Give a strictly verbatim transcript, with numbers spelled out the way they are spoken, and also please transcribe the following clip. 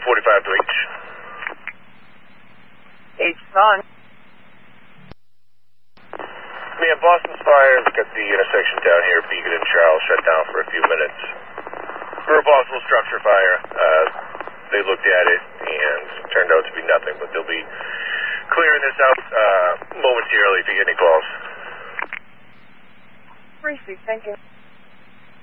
forty-five to H. H, on. We have Boston's fire. We've got the intersection down here, Beacon and Charles, shut down for a few minutes. For a possible structure fire, uh, they looked at it and turned out to be nothing, but they'll be clearing this out uh, momentarily if you get any calls. Briefly, thank you.